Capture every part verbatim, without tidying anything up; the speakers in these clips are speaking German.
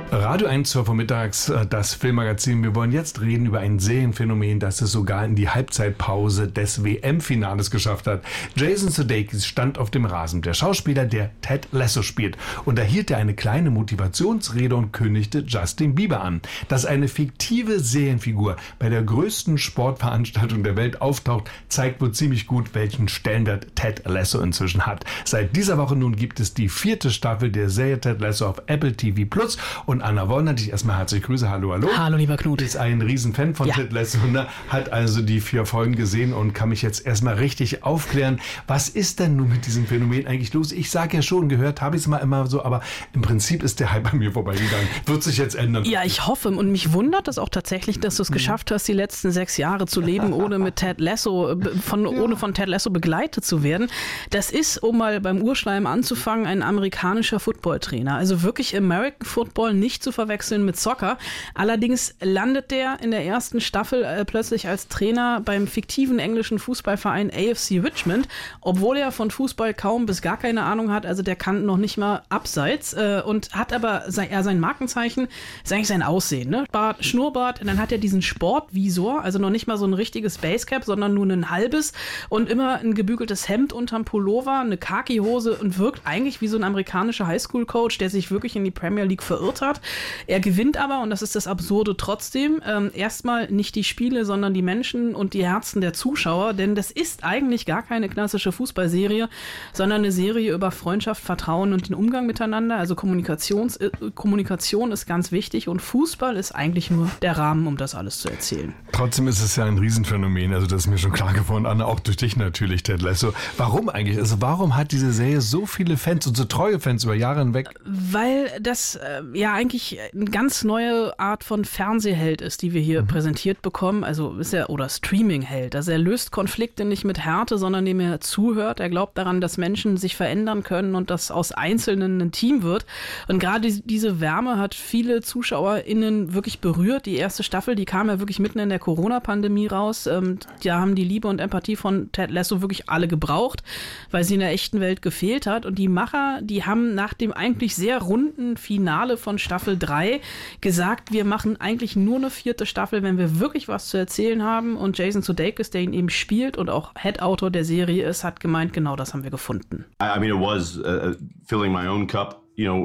Radio eins Uhr vormittags, das Filmmagazin. Wir wollen jetzt reden über ein Serienphänomen, das es sogar in die Halbzeitpause des W M-Finales geschafft hat. Jason Sudeikis stand auf dem Rasen, der Schauspieler, der Ted Lasso spielt. Und da hielt er eine kleine Motivationsrede und kündigte Justin Bieber an. Dass eine fiktive Serienfigur bei der größten Sportveranstaltung der Welt auftaucht, zeigt wohl ziemlich gut, welchen Stellenwert Ted Lasso inzwischen hat. Seit dieser Woche nun gibt es die vierte Staffel der Serie Ted Lasso auf Apple T V Plus. Und Anna Wollner, dich erstmal herzlich grüße. Hallo, hallo. Hallo, lieber Knut. Ist ein Riesenfan von ja. Ted Lasso, ne? Hat also die vier Folgen gesehen und kann mich jetzt erstmal richtig aufklären. Was ist denn nun mit diesem Phänomen eigentlich los? Ich sage ja schon, gehört habe ich es mal immer so, aber im Prinzip ist der Hype bei mir vorbeigegangen. Wird sich jetzt ändern. Ja, ich hoffe und mich wundert es auch tatsächlich, dass du es geschafft hast, die letzten sechs Jahre zu leben, ohne mit Ted Lasso, von, ja. ohne von Ted Lasso begleitet zu werden. Das ist, um mal beim Urschleim anzufangen, ein amerikanischer Footballtrainer. Also wirklich American Football, nicht zu verwechseln mit Soccer. Allerdings landet der in der ersten Staffel äh, plötzlich als Trainer beim fiktiven englischen Fußballverein A F C Richmond, obwohl er von Fußball kaum bis gar keine Ahnung hat. Also der kann noch nicht mal abseits äh, und hat aber sein, er sein Markenzeichen, ist eigentlich sein Aussehen. Ne? Bart, Schnurrbart, und dann hat er diesen Sportvisor, also noch nicht mal so ein richtiges Basecap, sondern nur ein halbes und immer ein gebügeltes Hemd unterm Pullover, eine Khaki-Hose und wirkt eigentlich wie so ein amerikanischer Highschool-Coach, der sich wirklich in die Premier League verirrt hat. Er gewinnt aber, und das ist das Absurde trotzdem, ähm, erstmal nicht die Spiele, sondern die Menschen und die Herzen der Zuschauer, denn das ist eigentlich gar keine klassische Fußballserie, sondern eine Serie über Freundschaft, Vertrauen und den Umgang miteinander. Also Kommunikations, äh, Kommunikation ist ganz wichtig und Fußball ist eigentlich nur der Rahmen, um das alles zu erzählen. Trotzdem ist es ja ein Riesenphänomen, also das ist mir schon klar geworden, Anna, auch durch dich natürlich, Ted Lasso. Warum eigentlich? Also warum hat diese Serie so viele Fans und so treue Fans über Jahre hinweg? Weil das äh, ja eigentlich eine ganz neue Art von Fernsehheld ist, die wir hier mhm. präsentiert bekommen. Also ist er, oder Streaming-Held. Also er löst Konflikte nicht mit Härte, sondern indem er zuhört. Er glaubt daran, dass Menschen sich verändern können und dass aus Einzelnen ein Team wird. Und gerade diese Wärme hat viele ZuschauerInnen wirklich berührt. Die erste Staffel, die kam ja wirklich mitten in der Corona-Pandemie raus. Ähm, da haben die Liebe und Empathie von Ted Lasso wirklich alle gebraucht, weil sie in der echten Welt gefehlt hat. Und die Macher, die haben nach dem eigentlich sehr runden Finale von Staffel drei gesagt, wir machen eigentlich nur eine vierte Staffel, wenn wir wirklich was zu erzählen haben. Und Jason Sudeikis, der ihn eben spielt und auch Head-Autor der Serie ist, hat gemeint, genau das haben wir gefunden. I mean, it was uh, filling my own cup.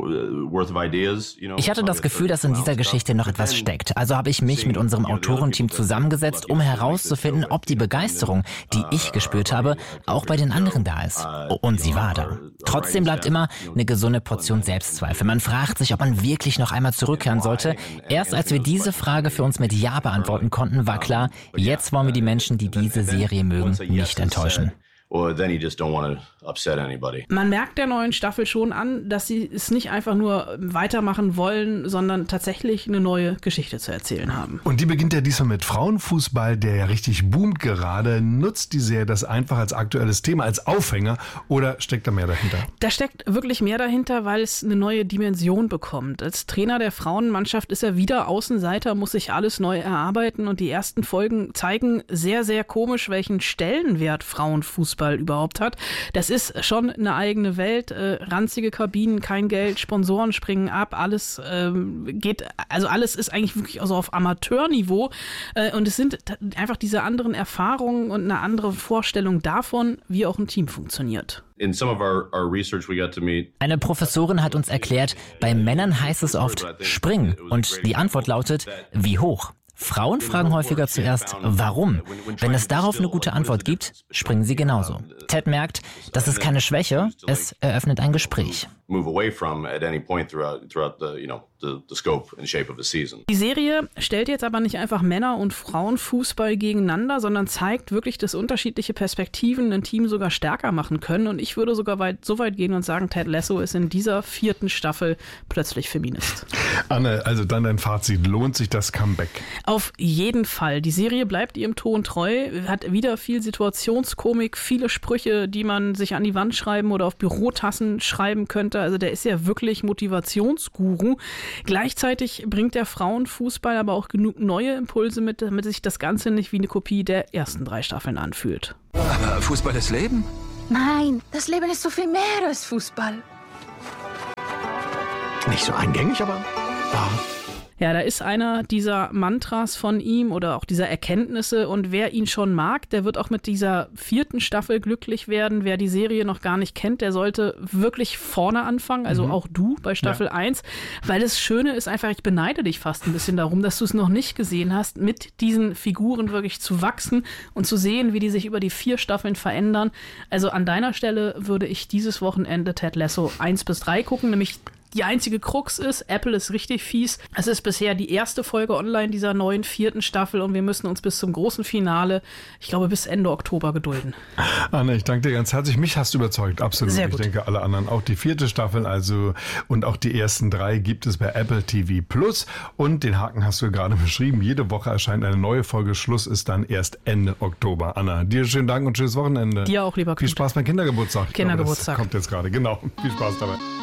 Ich hatte das Gefühl, dass in dieser Geschichte noch etwas steckt. Also habe ich mich mit unserem Autorenteam zusammengesetzt, um herauszufinden, ob die Begeisterung, die ich gespürt habe, auch bei den anderen da ist. Und sie war da. Trotzdem bleibt immer eine gesunde Portion Selbstzweifel. Man fragt sich, ob man wirklich noch einmal zurückkehren sollte. Erst als wir diese Frage für uns mit Ja beantworten konnten, war klar, jetzt wollen wir die Menschen, die diese Serie mögen, nicht enttäuschen. Or then you just don't want to upset anybody. Man merkt der neuen Staffel schon an, dass sie es nicht einfach nur weitermachen wollen, sondern tatsächlich eine neue Geschichte zu erzählen haben. Und die beginnt ja diesmal mit Frauenfußball, der ja richtig boomt gerade. Nutzt die Serie das einfach als aktuelles Thema, als Aufhänger, oder steckt da mehr dahinter? Da steckt wirklich mehr dahinter, weil es eine neue Dimension bekommt. Als Trainer der Frauenmannschaft ist er wieder Außenseiter, muss sich alles neu erarbeiten und die ersten Folgen zeigen sehr, sehr komisch, welchen Stellenwert Frauenfußball überhaupt hat. Das ist schon eine eigene Welt. Äh, ranzige Kabinen, kein Geld, Sponsoren springen ab, alles ähm, geht, also alles ist eigentlich wirklich also auf Amateurniveau. Äh, und es sind t- einfach diese anderen Erfahrungen und eine andere Vorstellung davon, wie auch ein Team funktioniert. In some of our, our research we got to meet. Eine Professorin hat uns erklärt, bei Männern heißt es oft springen und die Antwort lautet, wie hoch? Frauen fragen häufiger zuerst, warum? Wenn es darauf eine gute Antwort gibt, springen sie genauso. Ted merkt, das ist keine Schwäche, es eröffnet ein Gespräch. Die Serie stellt jetzt aber nicht einfach Männer- und Frauenfußball gegeneinander, sondern zeigt wirklich, dass unterschiedliche Perspektiven ein Team sogar stärker machen können. Und ich würde sogar weit, so weit gehen und sagen, Ted Lasso ist in dieser vierten Staffel plötzlich Feminist. Anne, also dann dein Fazit. Lohnt sich das Comeback? Auf jeden Fall. Die Serie bleibt ihrem Ton treu, hat wieder viel Situationskomik, viele Sprüche, die man sich an die Wand schreiben oder auf Bürotassen schreiben könnte. Also der ist ja wirklich Motivationsguru. Gleichzeitig bringt der Frauenfußball aber auch genug neue Impulse mit, damit sich das Ganze nicht wie eine Kopie der ersten drei Staffeln anfühlt. Aber Fußball ist Leben? Nein, das Leben ist so viel mehr als Fußball. Nicht so eingängig, aber Ja, da ist einer dieser Mantras von ihm oder auch dieser Erkenntnisse und wer ihn schon mag, der wird auch mit dieser vierten Staffel glücklich werden. Wer die Serie noch gar nicht kennt, der sollte wirklich vorne anfangen, also mhm. auch du bei Staffel ja. eins, weil das Schöne ist einfach, ich beneide dich fast ein bisschen darum, dass du es noch nicht gesehen hast, mit diesen Figuren wirklich zu wachsen und zu sehen, wie die sich über die vier Staffeln verändern. Also an deiner Stelle würde ich dieses Wochenende Ted Lasso eins bis drei gucken, nämlich die einzige Krux ist, Apple ist richtig fies. Es ist bisher die erste Folge online dieser neuen vierten Staffel und wir müssen uns bis zum großen Finale, ich glaube bis Ende Oktober gedulden. Anne, ich danke dir ganz herzlich. Mich hast du überzeugt, absolut. Sehr gut. Ich denke, alle anderen auch. Die vierte Staffel also und auch die ersten drei gibt es bei Apple T V Plus und den Haken hast du gerade beschrieben. Jede Woche erscheint eine neue Folge. Schluss ist dann erst Ende Oktober. Anna, dir schönen Dank und schönes Wochenende. Dir auch, lieber Knut. Viel Spaß beim Kindergeburtstag. Kindergeburtstag. Ich glaube, das kommt jetzt gerade. Genau. Viel Spaß dabei.